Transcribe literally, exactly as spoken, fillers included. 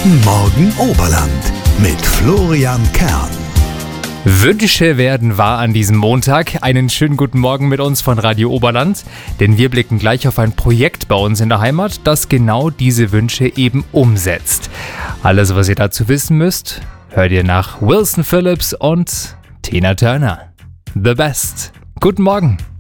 Guten Morgen Oberland mit Florian Kern. Wünsche werden wahr an diesem Montag. Einen schönen guten Morgen mit uns von Radio Oberland, denn wir blicken gleich auf ein Projekt bei uns in der Heimat, das genau diese Wünsche eben umsetzt. Alles, was ihr dazu wissen müsst, hört ihr nach Wilson Phillips und Tina Turner. The Best. Guten Morgen.